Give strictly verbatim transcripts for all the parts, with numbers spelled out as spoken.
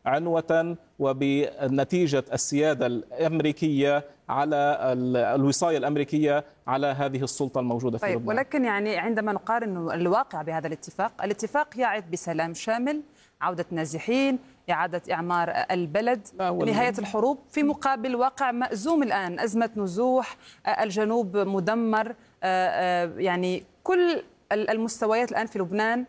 عنوة وبنتيجة السيادة الأمريكية على الوصاية الأمريكية على هذه السلطة الموجودة في طيب لبنان. ولكن يعني عندما نقارن الواقع بهذا الاتفاق، الاتفاق يعد بسلام شامل، عودة النازحين، إعادة إعمار البلد، نهاية الحروب، في مقابل واقع مأزوم الآن، أزمة نزوح، الجنوب مدمر، يعني كل المستويات الآن في لبنان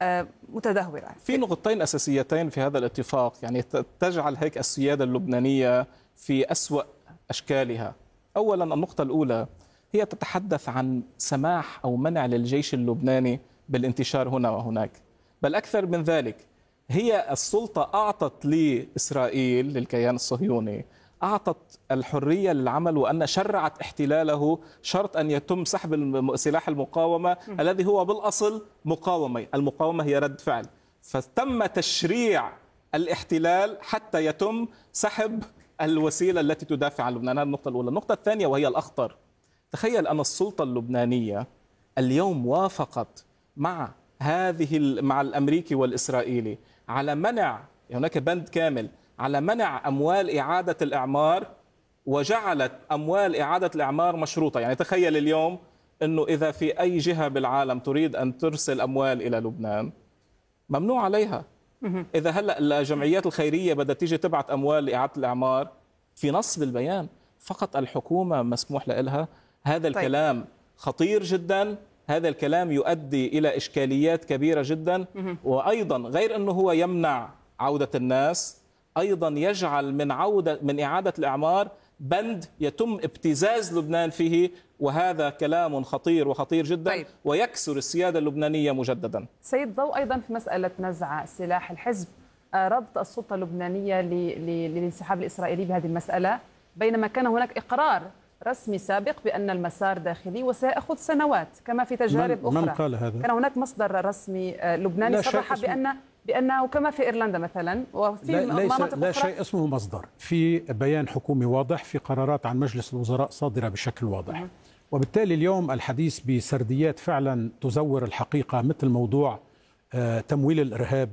متدهورة. في نقطتين أساسيتين في هذا الاتفاق يعني تجعل هيك السيادة اللبنانية في أسوأ أشكالها. أولا النقطة الأولى هي تتحدث عن سماح أو منع للجيش اللبناني بالانتشار هنا وهناك، بل أكثر من ذلك هي السلطة أعطت لإسرائيل للكيان الصهيوني أعطت الحرية للعمل، وأن شرعت احتلاله شرط أن يتم سحب سلاح المقاومة م. الذي هو بالأصل مقاومة، المقاومة هي رد فعل، فتم تشريع الاحتلال حتى يتم سحب الوسيلة التي تدافع عن لبنان. هذه النقطة الأولى. النقطة الثانية وهي الأخطر، تخيل أن السلطة اللبنانية اليوم وافقت مع هذه مع الأمريكي والإسرائيلي على منع، هناك بند كامل على منع أموال إعادة الإعمار، وجعلت أموال إعادة الإعمار مشروطة. يعني تخيل اليوم أنه إذا في أي جهة بالعالم تريد أن ترسل أموال إلى لبنان ممنوع عليها. إذا هلأ الجمعيات الخيرية بدها تيجي تبعت أموال لإعادة الإعمار في نص بالبيان فقط الحكومة مسموح لها. هذا طيب. الكلام خطير جدا، هذا الكلام يؤدي إلى إشكاليات كبيرة جدا، وأيضا غير أنه هو يمنع عودة الناس، أيضا يجعل من عودة من إعادة الإعمار بند يتم ابتزاز لبنان فيه، وهذا كلام خطير وخطير جدا. طيب. ويكسر السيادة اللبنانية مجددا. سيد ضوء أيضا في مسألة نزع سلاح الحزب، ربط السلطة اللبنانية للانسحاب الإسرائيلي بهذه المسألة، بينما كان هناك إقرار رسمي سابق بأن المسار داخلي وسيأخذ سنوات كما في تجارب من أخرى. من قال هذا؟ كان هناك مصدر رسمي لبناني صرح بأن بأنه كما في إيرلندا مثلا وفي لا مناطق لا أخرى. شيء اسمه مصدر، في بيان حكومي واضح، في قرارات عن مجلس الوزراء صادرة بشكل واضح. م- وبالتالي اليوم الحديث بسرديات فعلا تزور الحقيقة، مثل موضوع آه تمويل الإرهاب.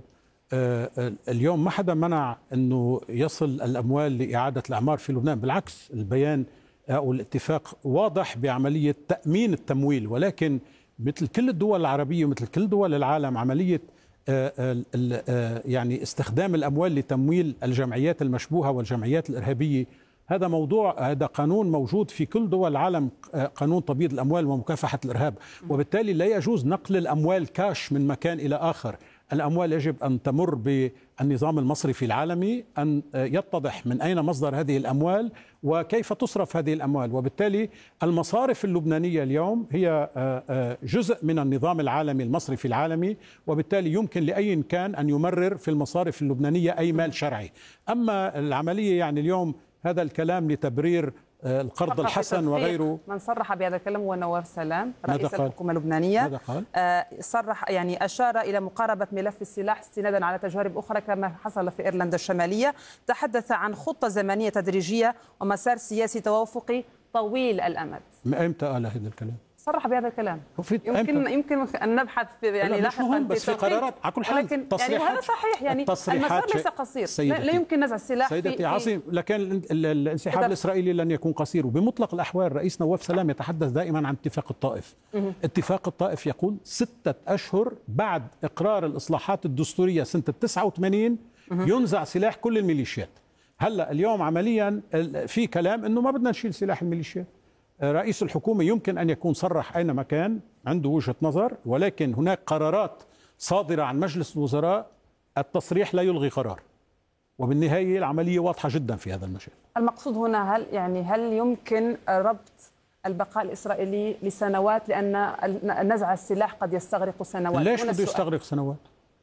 آه اليوم ما حدا منع أنه يصل الأموال لإعادة الأعمار في لبنان، بالعكس البيان أو الاتفاق واضح بعملية تأمين التمويل، ولكن مثل كل الدول العربية ومثل كل دول العالم عملية آآ آآ يعني استخدام الأموال لتمويل الجمعيات المشبوهة والجمعيات الإرهابية، هذا موضوع، هذا قانون موجود في كل دول العالم، قانون تبييض الأموال ومكافحة الإرهاب، وبالتالي لا يجوز نقل الأموال كاش من مكان إلى آخر. الأموال يجب أن تمر بالنظام المصرفي العالمي، أن يتضح من أين مصدر هذه الأموال وكيف تصرف هذه الأموال. وبالتالي المصارف اللبنانية اليوم هي جزء من النظام العالمي المصرفي العالمي، وبالتالي يمكن لأي كان أن يمرر في المصارف اللبنانية أي مال شرعي. أما العملية يعني اليوم هذا الكلام لتبرير القرض الحسن وغيره. من صرح بهذا الكلام هو نواف سلام رئيس الحكومة اللبنانية. ماذا قال؟ آه صرح يعني أشار إلى مقاربة ملف السلاح استنادا على تجارب أخرى كما حصل في إيرلندا الشمالية. تحدث عن خطة زمنية تدريجية ومسار سياسي توافقي طويل الأمد. امتى قال هذا الكلام؟ صرح بهذا الكلام. يمكن يمكن أن نبحث في يعني لاحقا بس في قرارات على كل حال، ولكن يعني هذا صحيح، يعني المسار ليس قصير، لا يمكن نزع السلاح. سيدتي عاصم، لكن الانسحاب الإسرائيلي لن يكون قصير، وبمطلق الأحوال رئيس نواف سلام يتحدث دائما عن اتفاق الطائف. اتفاق الطائف يقول ستة أشهر بعد إقرار الإصلاحات الدستورية سنة تسعة وثمانين ينزع سلاح كل الميليشيات. هلا اليوم عمليا في كلام انه ما بدنا نشيل سلاح الميليشيات. رئيس الحكومة يمكن أن يكون صرح أينما كان عنده وجهة نظر، ولكن هناك قرارات صادرة عن مجلس الوزراء، التصريح لا يلغي قرار، وبالنهاية العملية واضحة جدا في هذا المجال. المقصود هنا هل يعني هل يمكن ربط البقاء الإسرائيلي لسنوات، لأن نزع السلاح قد يستغرق سنوات؟ ليش بده يستغرق سنوات؟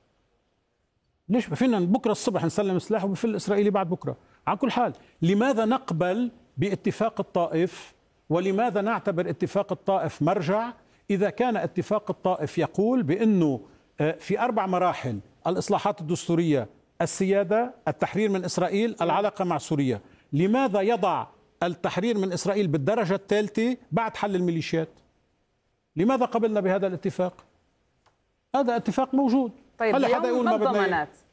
ليش فينا بكرة الصبح نسلم السلاح وبفل الإسرائيلي بعد بكرة؟ على كل حال لماذا نقبل باتفاق الطائف؟ ولماذا نعتبر اتفاق الطائف مرجع إذا كان اتفاق الطائف يقول بأنه في أربع مراحل: الإصلاحات الدستورية، السيادة، التحرير من إسرائيل، العلاقة مع سوريا؟ لماذا يضع التحرير من إسرائيل بالدرجة الثالثة بعد حل الميليشيات؟ لماذا قبلنا بهذا الاتفاق؟ هذا اتفاق موجود. طيب هل حدا يقول ما بدنا؟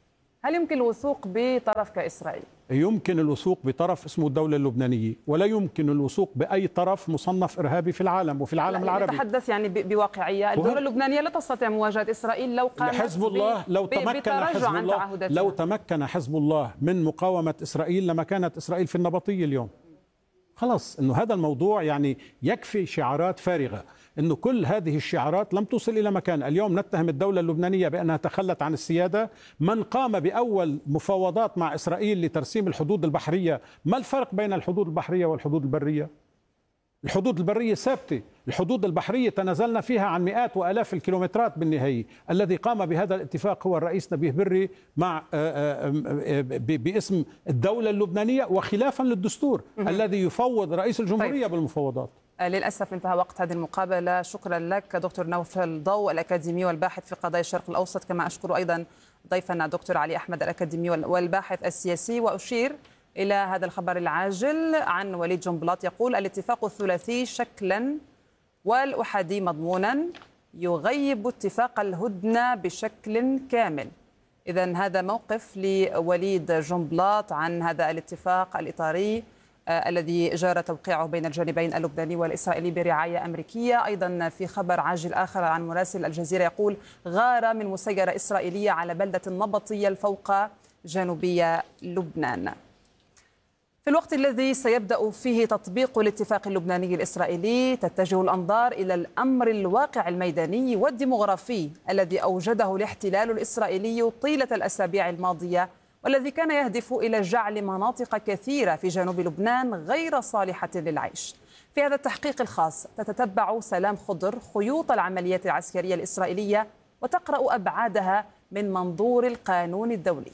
هل يمكن الوثوق بطرف كإسرائيل؟ يمكن الوثوق بطرف اسمه الدولة اللبنانية، ولا يمكن الوثوق بأي طرف مصنف إرهابي في العالم وفي العالم العربي. نتحدث يعني بواقعية، الدولة اللبنانية لا تستطيع مواجهة إسرائيل لو قامت حزب الله لو تمكن حزب الله لو تمكن حزب الله من مقاومة إسرائيل لما كانت إسرائيل في النبطية اليوم. خلاص إنه هذا الموضوع يعني يكفي شعارات فارغة، إنه كل هذه الشعارات لم تصل إلى مكان. اليوم نتهم الدولة اللبنانية بأنها تخلت عن السيادة. من قام بأول مفاوضات مع إسرائيل لترسيم الحدود البحرية، ما الفرق بين الحدود البحرية والحدود البرية؟ الحدود البرية ثابتة، الحدود البحرية تنازلنا فيها عن مئات وآلاف الكيلومترات بالنهاية. الذي قام بهذا الاتفاق هو الرئيس نبيه بري مع باسم الدولة اللبنانية وخلافا للدستور الذي يفوض رئيس الجمهورية. طيب. بالمفاوضات. للأسف انتهى وقت هذه المقابلة. شكرا لك دكتور نوفل ضوء الأكاديمي والباحث في قضايا الشرق الأوسط، كما أشكر أيضا ضيفنا دكتور علي أحمد الأكاديمي والباحث السياسي. وأشير إلى هذا الخبر العاجل عن وليد جنبلاط يقول: الاتفاق الثلاثي شكلا والأحادي مضمونا يغيب اتفاق الهدنة بشكل كامل. إذن هذا موقف لوليد جنبلاط عن هذا الاتفاق الإطاري آه الذي جرى توقيعه بين الجانبين اللبناني والإسرائيلي برعاية أمريكية. أيضا في خبر عاجل آخر عن مراسل الجزيرة يقول: غارة من مسيرة إسرائيلية على بلدة نبطية الفوق جنوبية لبنان. في الوقت الذي سيبدأ فيه تطبيق الاتفاق اللبناني الإسرائيلي، تتجه الأنظار إلى الأمر الواقع الميداني والديمغرافي الذي أوجده الاحتلال الإسرائيلي طيلة الأسابيع الماضية، والذي كان يهدف إلى جعل مناطق كثيرة في جنوب لبنان غير صالحة للعيش. في هذا التحقيق الخاص تتتبع سلام خضر خيوط العمليات العسكرية الإسرائيلية وتقرأ أبعادها من منظور القانون الدولي.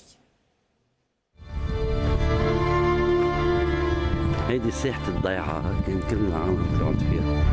هيدي ساحة الضيعة كان كلنا عم نقعد فيها.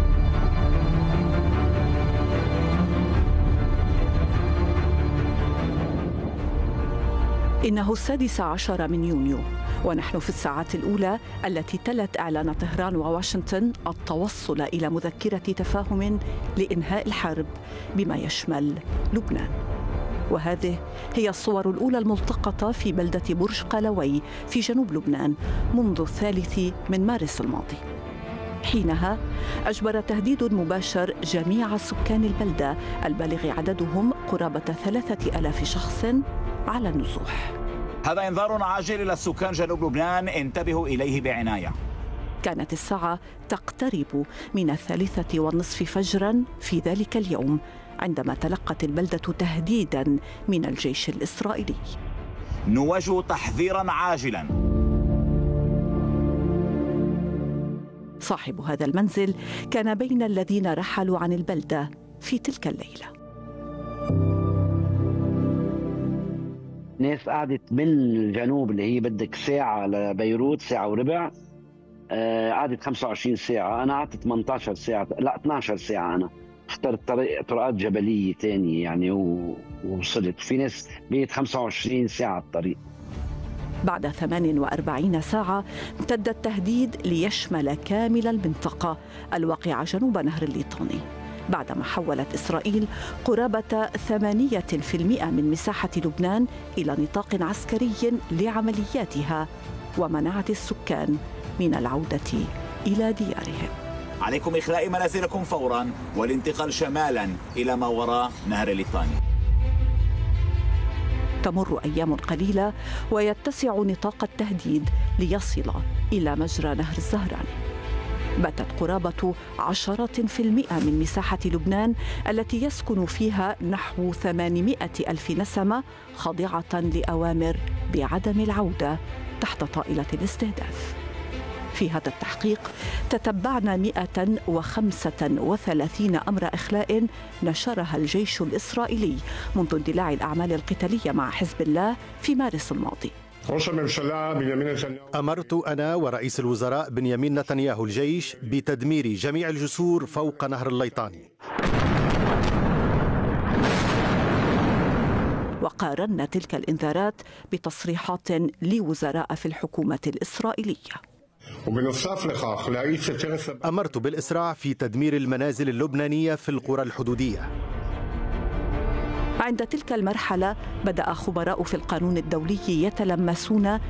إنه السادس عشر من يونيو ونحن في الساعات الأولى التي تلت إعلان طهران وواشنطن التوصل إلى مذكرة تفاهم لإنهاء الحرب بما يشمل لبنان. وهذه هي الصور الأولى الملتقطة في بلدة برج قلوي في جنوب لبنان منذ الثالث من مارس الماضي. حينها أجبر تهديد مباشر جميع سكان البلدة البالغ عددهم قرابة ثلاثة آلاف شخص على النزوح. هذا إنذار عاجل إلى السكان جنوب لبنان، انتبهوا إليه بعناية. كانت الساعة تقترب من الثالثة والنصف فجرا في ذلك اليوم عندما تلقت البلدة تهديدا من الجيش الإسرائيلي. نواجه تحذيرا عاجلا. صاحب هذا المنزل كان بين الذين رحلوا عن البلدة في تلك الليلة. ناس قعدت من الجنوب اللي هي بدك ساعة لبيروت، ساعة وربع، آه قعدت خمسة وعشرين ساعة. أنا قعدت ثمانية عشر ساعة، لا اثنتي عشرة ساعة. أنا اخترت طريق طرقات جبلية تانية يعني ووصلت. في ناس بيت خمسة وعشرين ساعة الطريق. بعد ثمان وأربعين ساعة امتد التهديد ليشمل كامل المنطقة الواقعة جنوب نهر الليطاني، بعدما حولت إسرائيل قرابة ثمانية في المئة من مساحة لبنان إلى نطاق عسكري لعملياتها ومنعت السكان من العودة إلى ديارهم. عليكم إخلاء منازلكم فورا والانتقال شمالا إلى ما وراء نهر الليطاني. تمر أيام قليلة ويتسع نطاق التهديد ليصل إلى مجرى نهر الزهراني. باتت قرابة عشرة في المئة من مساحة لبنان التي يسكن فيها نحو ثمانمائة ألف نسمة خاضعة لأوامر بعدم العودة تحت طائلة الاستهداف. في هذا التحقيق تتبعنا مئة وخمسة وثلاثين أمر إخلاء نشرها الجيش الإسرائيلي منذ اندلاع الأعمال القتالية مع حزب الله في مارس الماضي. أمرت أنا ورئيس الوزراء بنيامين نتنياهو الجيش بتدمير جميع الجسور فوق نهر الليطاني. وقارنا تلك الإنذارات بتصريحات لوزراء في الحكومة الإسرائيلية. أمرت بالإسراع في تدمير المنازل اللبنانية في القرى الحدودية. وعند تلك المرحلة بدأ خبراء في القانون الدولي يتلمسون